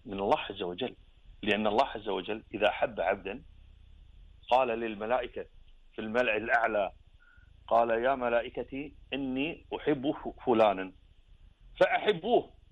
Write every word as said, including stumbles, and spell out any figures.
من الله عز وجل، لأن الله عز وجل إذا أحب عبدا قال للملائكة في الملأ الأعلى، قال يا ملائكتي إني أحب فلانا فأحبوه.